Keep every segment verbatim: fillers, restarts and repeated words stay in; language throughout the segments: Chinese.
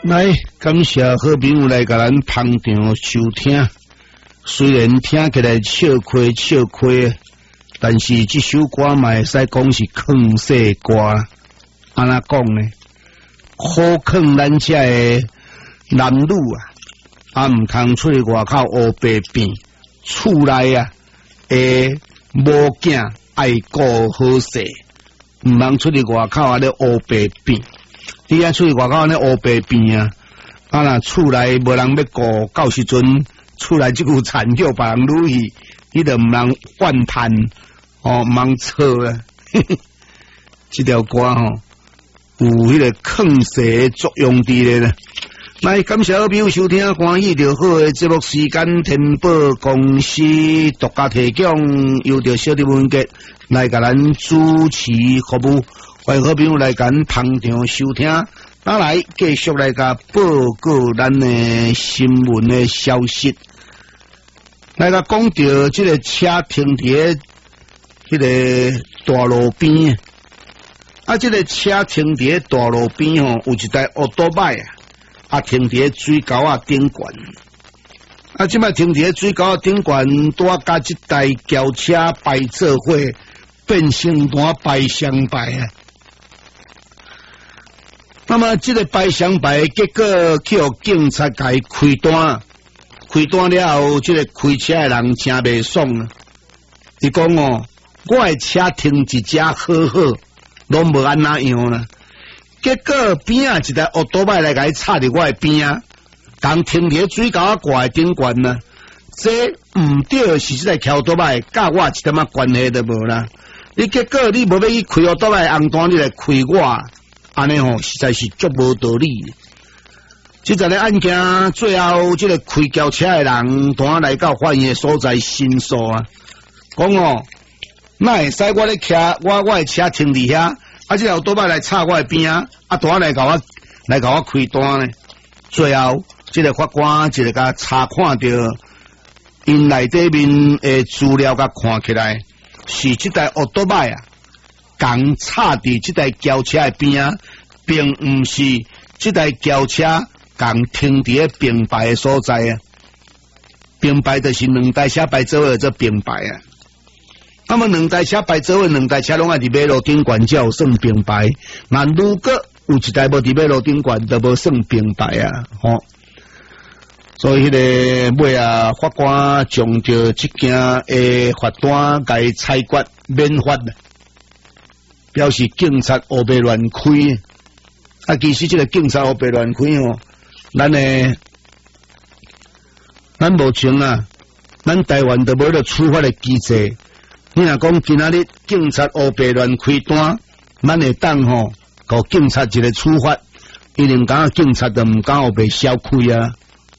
来，感谢好朋友来甲咱捧场收听。虽然听起来笑亏笑亏，但是这首歌嘛会使讲是坑世歌。安怎讲呢？好坑咱遮的男女啊，啊毋通出去外口黑白变，厝内啊诶无囝爱顾好势，毋通出去外口啊咧黑白变。你啊出去外口咧黑白变啊，啊若厝内无人要顾，到时阵厝内即股惨叫别人女去，你著毋通怨叹哦，毋通错啊！即条歌吼、哦、有迄个坑世的作用伫咧啦。来，感谢好朋友收听欢喜就好的节目时间，天宝公司独家提供，由着小弟文杰来甲咱主持服务。欢迎好朋友来甲咱捧场收听，咱来继续来甲报告咱的新闻的消息。来甲讲到这个车停伫迄个大路边，啊，这个车停伫大路边吼，有一台奥多麦啊，啊停伫水沟啊顶悬，啊，即摆停伫水沟啊顶悬，拄啊甲即台轿车排做伙，变成单排相排啊。那么这个排相排，结果去互警察甲伊开单，开单了后，这个开车的人真袂爽啊！伊讲哦，我的车停一只好好，拢无安那样啦。结果边啊一台奥多麦来甲伊插伫我的边啊，共停伫水沟啊挂顶悬啦。这毋对是即台奥多麦，甲我一点仔关系都无啦。你结果你无要去开奥多麦红单，你来开我。安尼吼，实在是足无道理。即阵个案件最后，即个开轿车的人单来到法院的所在申诉啊，讲哦，那会使我咧徛我我的车停伫遐，啊，即条倒摆来插我的边啊，啊，单来甲我来甲我开单呢。最后，即个法官一个甲查看到因内底面的资料，甲看起来是即台奥多麦啊。共插伫即台轿车的边啊，并毋是即台轿车共停伫咧并排的所在啊。并排就是两台车排做伙做并排啊。那么两台车排做伙，两台车拢爱伫马路顶悬才有算并排。那如果有一台无伫马路顶悬，就无算并排啊。吼，所以迄个尾啊，法官将着即件诶罚单甲伊裁决免罚啦。表示警察黑白乱开，啊，其实这个警察黑白乱开哦，咱呢，咱目前啊，咱台湾都无了处罚的机制。你若讲今仔日警察黑白乱开单，咱会当吼，互警察一个处罚，一定讲警察就毋敢黑白小开啊。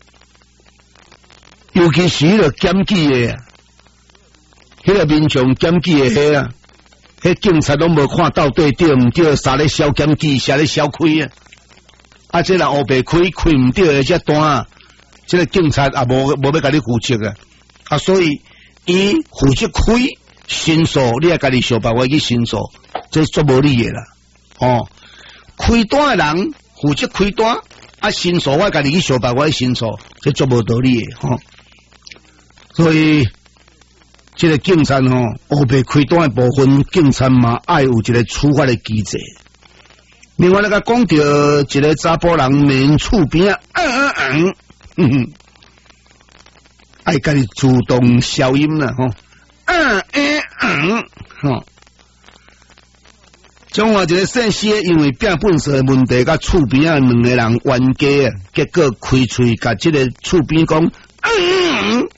尤其是迄个检举的，迄个民众检举的迄啊。迄警察拢无看到底对毋对，啥咧小检举，啥咧小开啊！啊，这人黑白开开毋对的这单啊，这个警察也无无要甲你负责啊！啊，所以伊负责开申诉，你也家己想办法去申诉，这足无理的啦！哦，开单的人负责开单，啊，申诉我家己去想办法去申诉，这足无道理的吼、哦。所以。这个警察吼，黑白开单的部分，警察嘛爱有一个处罚的机制。另外，那个讲到一个查甫人面厝边啊，嗯嗯嗯，嗯哼，爱家己自动消音啦，吼，嗯嗯嗯，吼。中华一个姓氏因为变本色的问题，甲厝边啊两个人冤家啊，结果开喙甲这个厝边讲，嗯嗯。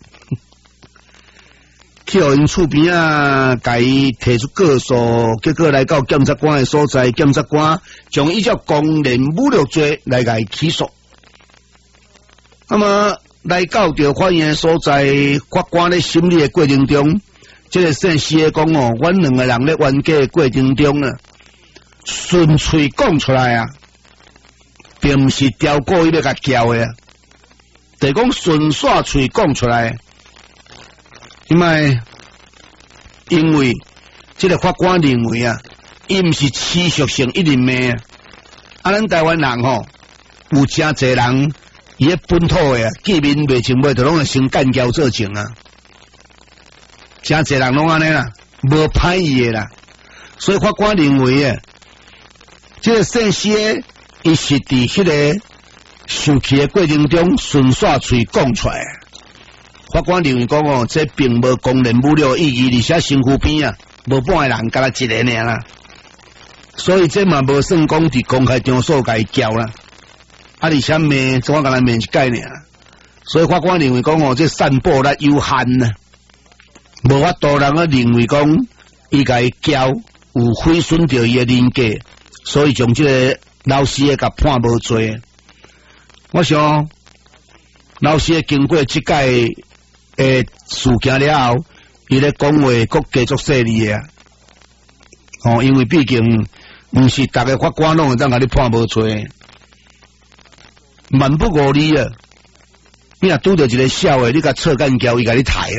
去互因厝边啊，甲伊提出告诉，结果来到检察官的所在，检察官将依照公然侮辱罪来甲伊起诉。那么来到着法院的所在，法官咧审理的过程中，这个姓氏的讲哦，阮两个人咧冤家的过程中啊，顺嘴讲出来啊，并毋是调过伊要甲叫的啊，就讲顺耍嘴讲出来。因为因为这个法官认为啊，伊毋是持续性一人命啊，啊，咱台湾人吼有真侪人伊迄本土诶，见面袂情袂，就拢会先干交做情啊。真侪人拢安尼啦，无歹意诶啦。所以法官认为诶，这个姓施诶，伊是伫迄个受气诶过程中顺煞喙讲出来。法官认为讲哦，这并无公然侮辱意义，而且身躯边啊，无半个人，干啦一个尔啦。所以这嘛无算讲伫公开场所甲伊交啦。啊，而且骂，怎我甲咱骂一概念啊。所以法官认为讲哦，这散播力有限呐，无法度人啊认为讲伊甲伊交有毁损到伊诶人格，所以将这个老师诶甲判无罪。我想老师经过即届诶事件了后，伊咧讲话阁继续细腻啊。哦，因为毕竟毋是逐个法官拢会当甲你判无罪，万不合理啊！你若拄着一个小诶，你甲错干交，伊甲你抬啊！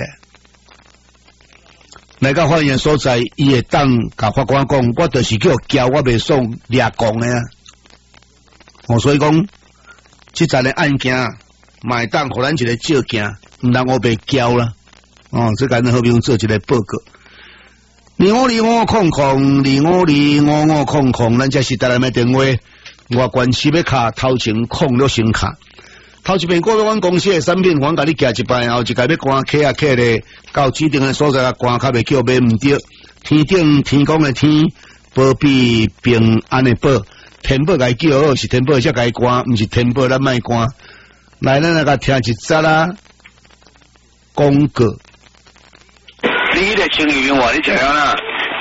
来到法院所在，伊会当甲法官讲，我就是叫交，我袂爽掠讲诶啊！哦，所以讲，即阵诶案件嘛会当互咱一个借鉴，毋通我被交啦。哦，这个咱好用做一个报告。二五二五空空，二五二五五空空，咱这是台南的电话，外关系要卡头前空了先卡。头一遍过阮公司的产品，阮甲你寄一摆，后一届要关客啊客咧，到指定的所在啊关卡袂叫买毋对。天顶天公的天，保庇平安的保，天保甲伊叫好，是天保才甲伊关，毋是天保咱莫关。来，咱来甲听一则啦，广告。 你迄个生意员话你知影啦？